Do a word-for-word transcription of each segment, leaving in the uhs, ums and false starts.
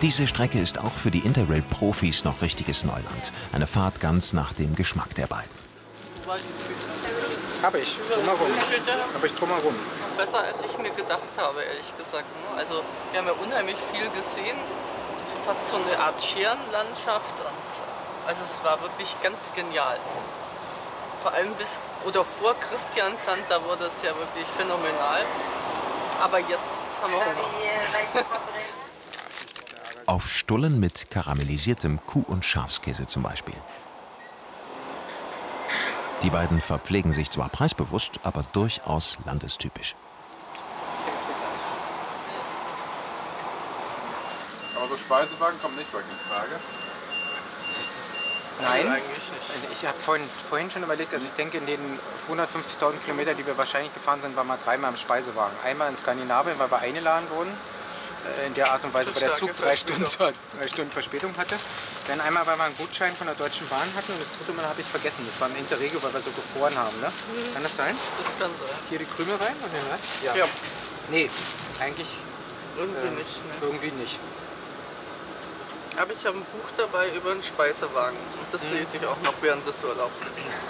Diese Strecke ist auch für die Interrail-Profis noch richtiges Neuland. Eine Fahrt ganz nach dem Geschmack der beiden. Habe ich, drumherum. Habe ich drumherum. Besser als ich mir gedacht habe, ehrlich gesagt. Also wir haben ja unheimlich viel gesehen. Fast so eine Art Scherenlandschaft. Und also es war wirklich ganz genial. Vor allem bis oder vor Christiansand, da wurde es ja wirklich phänomenal. Aber jetzt haben wir Hunger. Auf Stullen mit karamellisiertem Kuh- und Schafskäse zum Beispiel. Die beiden verpflegen sich zwar preisbewusst, aber durchaus landestypisch. Aber so Speisewagen kommt nicht bei in Frage? Nein, eigentlich nicht. Ich habe vorhin, vorhin schon überlegt, dass ich denke, in den hundertfünfzigtausend Kilometer, die wir wahrscheinlich gefahren sind, waren wir dreimal im Speisewagen. Einmal in Skandinavien, weil wir eingeladen wurden. In der Art und Weise, weil der Zug drei Stunden, drei Stunden Verspätung hatte. Dann einmal, weil wir einen Gutschein von der Deutschen Bahn hatten. Und das dritte Mal habe ich vergessen. Das war im Interregio, weil wir so gefroren haben. Ne? Mhm. Kann das sein? Das kann sein. Hier die Krümel rein und den Rest? Ja. ja. Nee, eigentlich irgendwie äh, nicht. Ne? Irgendwie nicht. Aber ich habe ein Buch dabei über einen Speisewagen. Und das mhm. lese ich auch noch während des Urlaubs.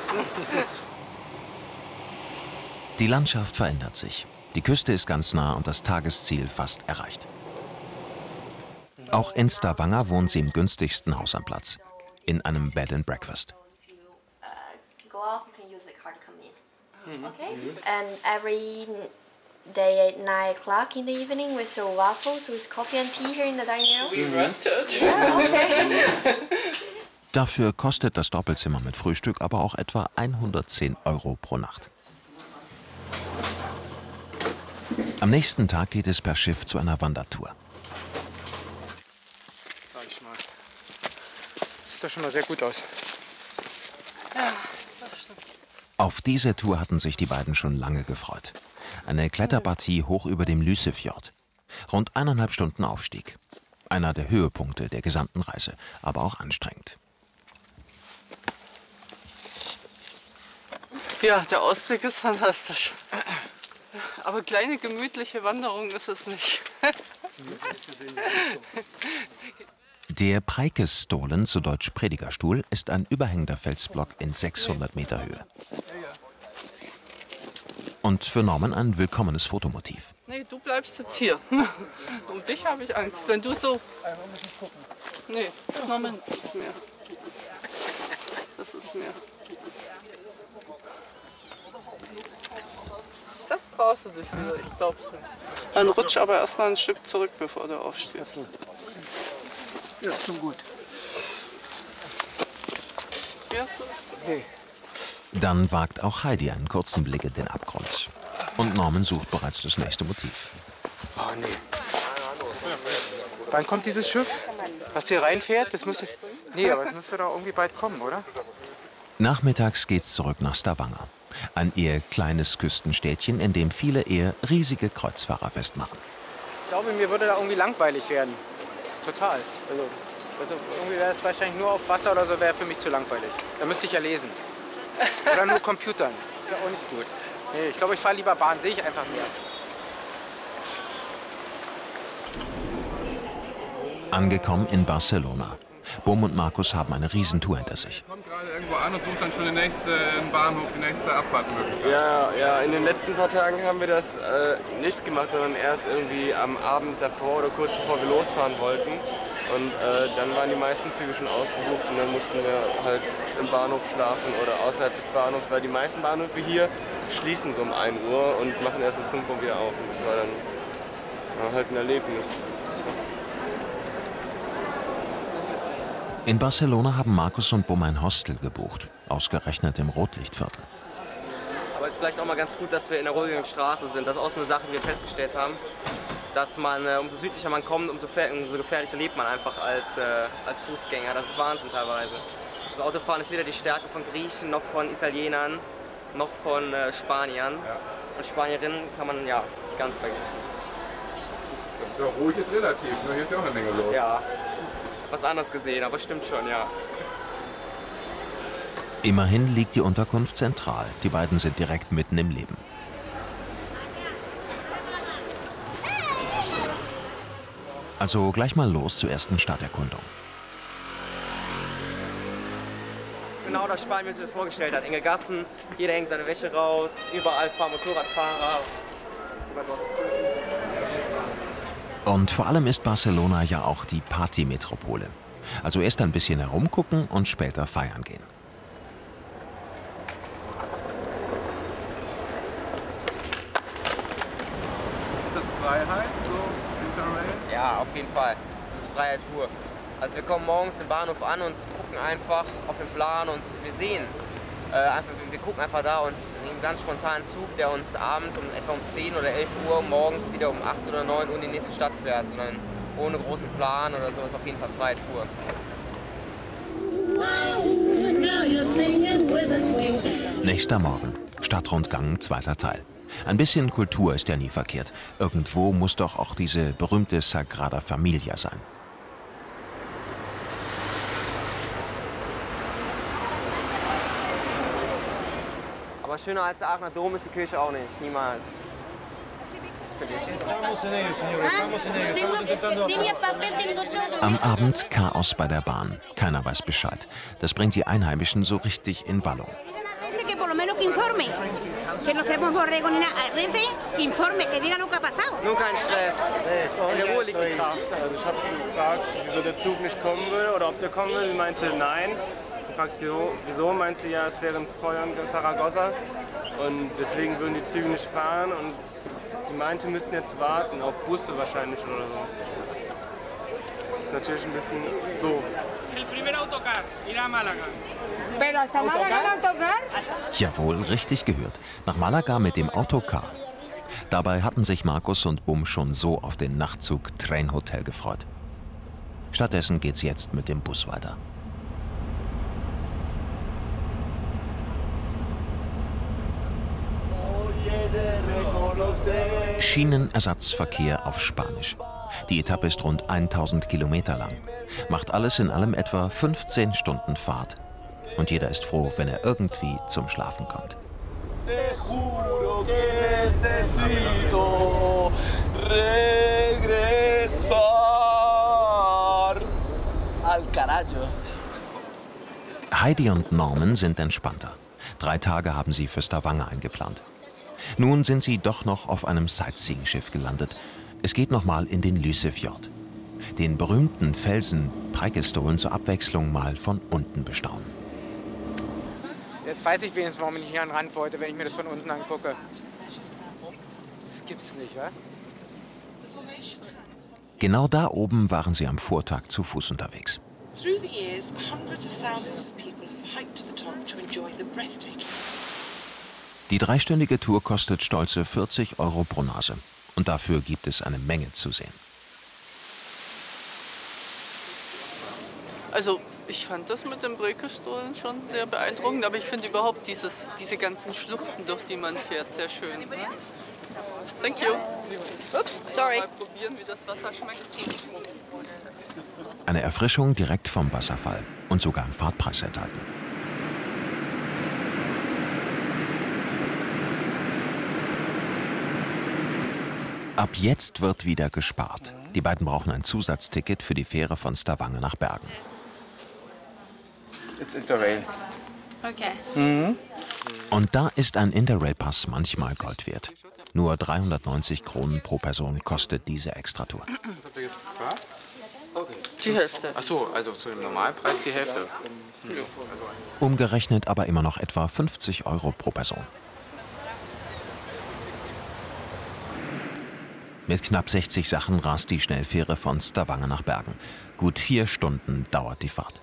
Die Landschaft verändert sich. Die Küste ist ganz nah und das Tagesziel fast erreicht. Auch in Stavanger wohnt sie im günstigsten Haus am Platz, in einem Bed and Breakfast. Day at nine o'clock in the evening, we serve waffles with coffee and tea here in the dining room. We rented. Yeah, okay. Dafür kostet das Doppelzimmer mit Frühstück aber auch etwa hundertzehn Euro pro Nacht. Am nächsten Tag geht es per Schiff zu einer Wandertour. Sag ich mal. Das sieht doch schon mal sehr gut aus. Ja, das stimmt. Auf diese Tour hatten sich die beiden schon lange gefreut. Eine Kletterpartie hoch über dem Lysefjord. Rund eineinhalb Stunden Aufstieg. Einer der Höhepunkte der gesamten Reise, aber auch anstrengend. Ja, der Ausblick ist fantastisch. Aber kleine gemütliche Wanderung ist es nicht. Der Preikesstolen, zu Deutsch Predigerstuhl, ist ein überhängender Felsblock in sechshundert Meter Höhe. Und für Norman ein willkommenes Fotomotiv. Nee, du bleibst jetzt hier. Um dich habe ich Angst. Wenn du so... Nee, Norman, das ist mehr. Das ist mehr. Das brauchst du dich wieder, ich glaub's nicht. Dann rutsch aber erstmal ein Stück zurück, bevor du aufstehst. Ja, ist schon gut. Fährst du? Nee. Dann wagt auch Heidi einen kurzen Blick in den Abgrund. Und Norman sucht bereits das nächste Motiv. Oh nee. Wann kommt dieses Schiff? Was hier reinfährt? Das müsste. Nee, aber es müsste doch irgendwie bald kommen, oder? Nachmittags geht's zurück nach Stavanger. Ein eher kleines Küstenstädtchen, in dem viele eher riesige Kreuzfahrer festmachen. Ich glaube, mir würde da irgendwie langweilig werden. Total. Also, also irgendwie wäre es wahrscheinlich nur auf Wasser oder so, wäre für mich zu langweilig. Da müsste ich ja lesen. Oder nur Computern. Das wäre auch nicht gut. Nee, ich glaube, ich fahre lieber Bahn, sehe ich einfach mehr. Angekommen in Barcelona. Bum und Markus haben eine Riesentour hinter sich. Kommt gerade irgendwo an und sucht dann schon den nächsten Bahnhof, die nächste Abfahrtmöglichkeit. Ja, ja, in den letzten paar Tagen haben wir das äh, nicht gemacht, sondern erst irgendwie am Abend davor oder kurz bevor wir losfahren wollten. Und äh, dann waren die meisten Züge schon ausgebucht und dann mussten wir halt im Bahnhof schlafen oder außerhalb des Bahnhofs, weil die meisten Bahnhöfe hier schließen so um ein Uhr und machen erst um fünf Uhr wieder auf. Und das war dann ja, halt ein Erlebnis. In Barcelona haben Markus und Bum ein Hostel gebucht, ausgerechnet im Rotlichtviertel. Aber es ist vielleicht auch mal ganz gut, dass wir in der ruhigen Straße sind. Das ist auch so eine Sache, die wir festgestellt haben, dass man, äh, umso südlicher man kommt, umso, umso gefährlicher lebt man einfach als, äh, als Fußgänger. Das ist Wahnsinn teilweise. Das Autofahren ist weder die Stärke von Griechen, noch von Italienern, noch von äh, Spaniern. Ja. Und Spanierinnen kann man ja ganz vergessen. Ja, ruhig ist relativ, ne? Hier ist ja auch eine Menge los. Ja, was anderes gesehen, aber stimmt schon, ja. Immerhin liegt die Unterkunft zentral. Die beiden sind direkt mitten im Leben. Also gleich mal los zur ersten Stadterkundung. Genau das Spanien, wie sich das vorgestellt hat. Enge Gassen, jeder hängt seine Wäsche raus, überall fahren Motorradfahrer. Und vor allem ist Barcelona ja auch die Partymetropole. Also erst ein bisschen herumgucken und später feiern gehen. Ist das Freiheit, so Interrail? Ja, auf jeden Fall. Das ist Freiheit pur. Also wir kommen morgens im Bahnhof an und gucken einfach auf den Plan und wir sehen, äh, einfach, wir gucken einfach da und einen ganz spontanen Zug, der uns abends um etwa um zehn oder elf Uhr, morgens wieder um acht oder neun Uhr in die nächste Stadt fährt, sondern ohne großen Plan oder so, ist auf jeden Fall Freiheit pur. Nächster Morgen, Stadtrundgang, zweiter Teil. Ein bisschen Kultur ist ja nie verkehrt. Irgendwo muss doch auch diese berühmte Sagrada Familia sein. Aber schöner als der Aachener Dom ist die Kirche auch nicht, niemals. Am Abend Chaos bei der Bahn. Keiner weiß Bescheid. Das bringt die Einheimischen so richtig in Wallung. Nur kein Stress. In der Ruhe liegt die Kraft. Also ich habe sie gefragt, wieso der Zug nicht kommen will oder ob der kommen will. Sie meinte nein. Ich fragte sie, wieso? Meint sie, ja, es wäre ein Feuer in Zaragoza und deswegen würden die Züge nicht fahren. Und sie meinte, wir müssten jetzt warten, auf Busse wahrscheinlich oder so. Das ist natürlich ein bisschen doof. Jawohl, richtig gehört. Nach Malaga mit dem Autocar. Dabei hatten sich Markus und Bum schon so auf den Nachtzug Train Hotel gefreut. Stattdessen geht's jetzt mit dem Bus weiter. Schienenersatzverkehr auf Spanisch. Die Etappe ist rund tausend Kilometer lang. Macht alles in allem etwa fünfzehn Stunden Fahrt. Und jeder ist froh, wenn er irgendwie zum Schlafen kommt. Heidi und Norman sind entspannter. Drei Tage haben sie für Stavanger eingeplant. Nun sind sie doch noch auf einem Sightseeing-Schiff gelandet. Es geht nochmal in den Lysefjord. Den berühmten Felsen Preikestolen zur Abwechslung mal von unten bestaunen. Jetzt weiß ich wenigstens, warum ich hier an den Rand wollte, wenn ich mir das von unten angucke. Das gibt's nicht, wa? Genau da oben waren sie am Vortag zu Fuß unterwegs. Die dreistündige Tour kostet stolze vierzig Euro pro Nase. Und dafür gibt es eine Menge zu sehen. Also ich fand das mit den Preikestolen schon sehr beeindruckend, aber ich finde überhaupt dieses, diese ganzen Schluchten, durch die man fährt, sehr schön. Ne? Thank you. Ups, sorry. Mal probieren, wie das Wasser schmeckt. Eine Erfrischung direkt vom Wasserfall und sogar im Fahrtpreis enthalten. Ab jetzt wird wieder gespart. Die beiden brauchen ein Zusatzticket für die Fähre von Stavanger nach Bergen. It's Interrail. Okay. Mhm. Und da ist ein Interrail-Pass manchmal Gold wert. Nur dreihundertneunzig Kronen pro Person kostet diese Extratour. Was habt ihr jetzt gefragt? Die Hälfte. Ach so, also zu dem Normalpreis die Hälfte. Hm. Umgerechnet aber immer noch etwa fünfzig Euro pro Person. Mit knapp sechzig Sachen rast die Schnellfähre von Stavanger nach Bergen. Gut vier Stunden dauert die Fahrt.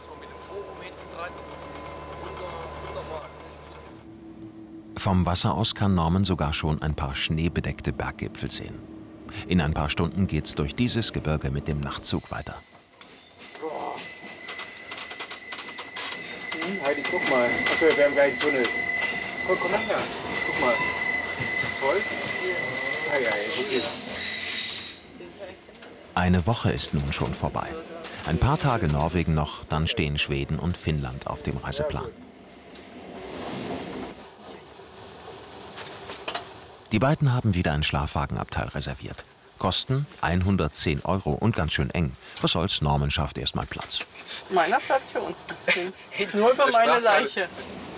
Vom Wasser aus kann Norman sogar schon ein paar schneebedeckte Berggipfel sehen. In ein paar Stunden geht's durch dieses Gebirge mit dem Nachtzug weiter. Hm, Heidi, guck mal. Achso, wir haben gleich einen Tunnel. Komm, komm nachher. Guck mal. Ist das toll? Ja, ja, ja, gut. Eine Woche ist nun schon vorbei. Ein paar Tage Norwegen noch, dann stehen Schweden und Finnland auf dem Reiseplan. Die beiden haben wieder ein Schlafwagenabteil reserviert. Kosten hundertzehn Euro und ganz schön eng. Was soll's, Norman schafft erstmal Platz. Meiner bleibt hier unten. Geht nur über meine Leiche.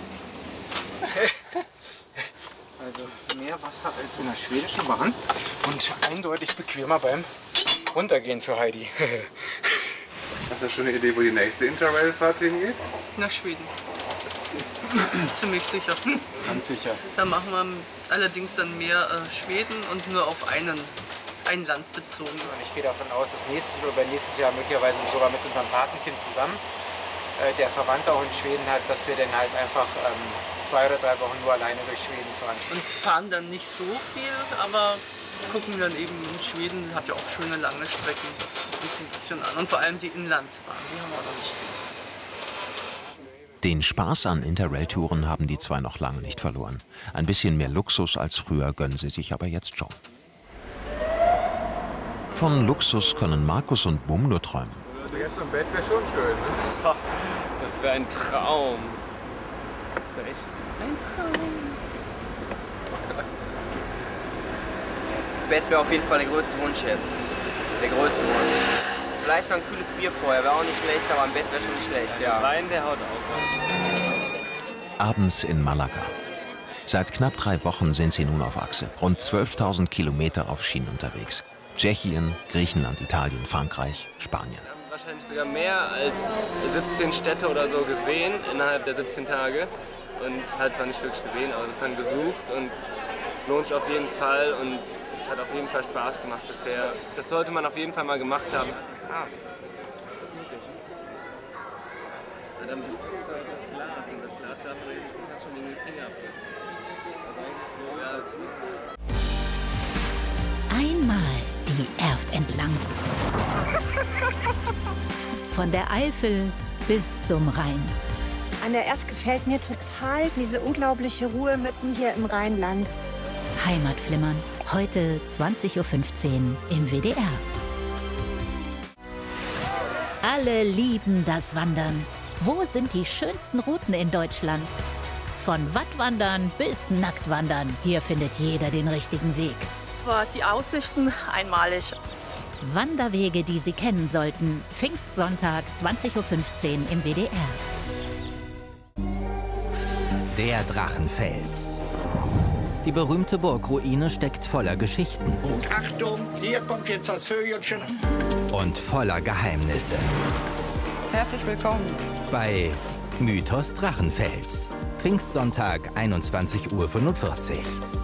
Also mehr Wasser als in der schwedischen Bahn und eindeutig bequemer beim Runtergehen für Heidi. Hast du schon eine Idee, wo die nächste Interrail-Fahrt hingeht? Nach Schweden. Ziemlich sicher. Ganz sicher. Da machen wir allerdings dann mehr äh, Schweden und nur auf einen, ein Land bezogen. Ich gehe davon aus, dass nächstes oder nächstes Jahr möglicherweise sogar mit unserem Patenkind zusammen, äh, der Verwandte auch in Schweden hat, dass wir dann halt einfach ähm, zwei oder drei Wochen nur alleine durch Schweden fahren. Und fahren dann nicht so viel, aber gucken dann eben in Schweden, hat ja auch schöne lange Strecken, uns ein bisschen an. Und vor allem die Inlandsbahn, die haben wir noch nicht gemacht. Den Spaß an Interrail-Touren haben die zwei noch lange nicht verloren. Ein bisschen mehr Luxus als früher gönnen sie sich aber jetzt schon. Von Luxus können Markus und Bum nur träumen. Also jetzt im Bett wäre schon schön, ne? Ach, das wäre ein Traum. Das wäre echt ein Traum. Bett wäre auf jeden Fall der größte Wunsch jetzt. Der größte Wunsch. Vielleicht noch ein kühles Bier vorher, wäre auch nicht schlecht, aber ein Bett wäre schon nicht schlecht, ja. Wein, der haut auf. Abends in Malaga. Seit knapp drei Wochen sind sie nun auf Achse. Rund zwölftausend Kilometer auf Schienen unterwegs. Tschechien, Griechenland, Italien, Frankreich, Spanien. Wir haben wahrscheinlich sogar mehr als siebzehn Städte oder so gesehen innerhalb der siebzehn Tage. Und halt zwar nicht wirklich gesehen, aber sozusagen besucht. Und es lohnt sich auf jeden Fall. Und es hat auf jeden Fall Spaß gemacht bisher. Das sollte man auf jeden Fall mal gemacht haben. Ah, das ist mutig. Ja, dann Glas und das Glas darf schon in den Finger abdrücken. Einmal die Erft entlang. Von der Eifel bis zum Rhein. An der Erft gefällt mir total diese unglaubliche Ruhe mitten hier im Rheinland. Heimatflimmern. Heute zwanzig Uhr fünfzehn im W D R. Alle lieben das Wandern. Wo sind die schönsten Routen in Deutschland? Von Wattwandern bis Nacktwandern. Hier findet jeder den richtigen Weg. Die Aussichten einmalig. Wanderwege, die Sie kennen sollten. Pfingstsonntag, zwanzig Uhr fünfzehn im W D R. Der Drachenfels. Die berühmte Burgruine steckt voller Geschichten. Und Achtung, hier kommt jetzt das Vögelchen. Und voller Geheimnisse. Herzlich willkommen bei Mythos Drachenfels. Pfingstsonntag, einundzwanzig Uhr fünfundvierzig.